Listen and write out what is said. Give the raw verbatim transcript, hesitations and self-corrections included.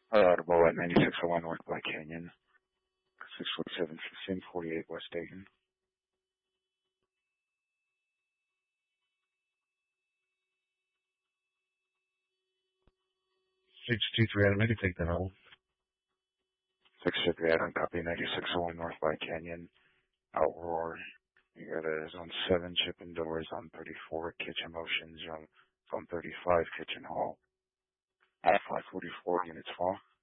Audible at ninety-six oh one North Black Canyon, six four seven fifteen forty-eight West Dayton. six two three Adam, I can take that hold. six two three Adam, copy ninety-six oh one North Black Canyon, Outroar. You got a zone seven, Chipping Doors, zone thirty-four, Kitchen Motions, zone thirty-five, Kitchen Hall. At five forty-four, units fall.